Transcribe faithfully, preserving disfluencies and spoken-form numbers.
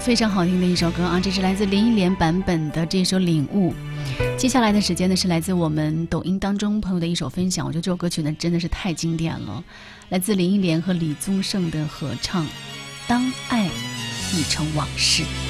非常好听的一首歌啊，这是来自林忆莲版本的这首《领悟》。接下来的时间呢，是来自我们抖音当中朋友的一首分享，我觉得这首歌曲呢真的是太经典了，来自林忆莲和李宗盛的合唱《当爱已成往事》。